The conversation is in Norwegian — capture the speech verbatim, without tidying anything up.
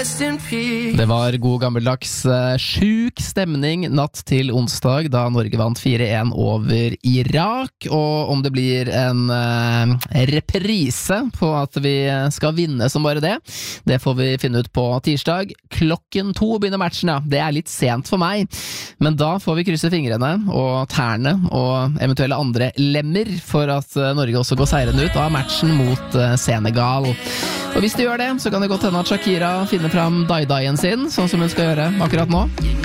rest in peace. Det var god gammeldags uh, sjuk stemning natt til onsdag da Norge vant fire en over Irak, og om det blir en uh, reprise på at vi skal vinne som bare det, det får vi finne ut på tirsdag. Klokken to begynner matchen, ja. Det er litt sent for meg, men da får vi krysse fingrene og tærne og eventuelle andre lemmer for at uh, Norge også går seirende ut av matchen mot uh, Senegal. Og hvis de gjør det, så kan det godt hende at Shakira finner fram dai-daien sin, sånn som hun skal gjøre akkurat nå.